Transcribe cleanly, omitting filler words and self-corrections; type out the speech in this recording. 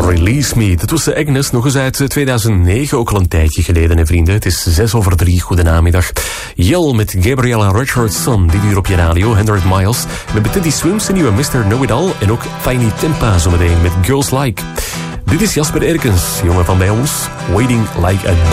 Release Me. Dat was Agnes, nog eens uit 2009, ook al een tijdje geleden, hè, vrienden. Het is 2:06. Goedenamiddag. Yell met Gabriella Richardson, dit uur op je radio, 100 Miles. Met Teddy Swims, de nieuwe Mr. Know-It-All. En ook Tiny Tempa zometeen met Girls Like. Dit is Jasper Erkens, jongen van bij ons. Waiting Like a